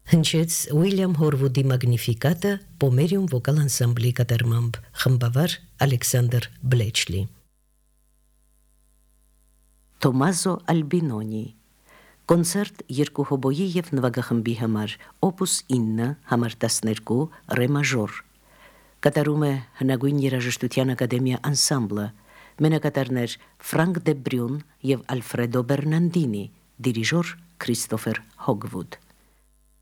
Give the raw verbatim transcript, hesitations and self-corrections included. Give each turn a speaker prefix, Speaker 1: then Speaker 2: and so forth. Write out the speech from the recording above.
Speaker 1: Հնչեց Ուիլյամ Հորվուդի Մագնիֆիկատը Պոմերիում վոկալ անսամբլի կատարմամբ, խմբավար Ալեքսանդր Բլեչլի։ Թոմազո Ալբինոնի կոնցերտ երկու հոբոյի և նվագախմբի համար, օպուս ինը, համար տասներկու, ռե մաժոր։ Կատարում է հնագույն երաժշտության ակադեմիա անսամբլը, մենակատարներ Ֆրանկ դե Բրյուն և Ալֆրեդո Բերնանդինի, դիրիժոր Քրիստոֆեր Հոգվուդ։